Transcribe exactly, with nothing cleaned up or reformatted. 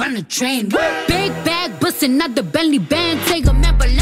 on the train. Big bag bustin' out the Bentley band. Take a map,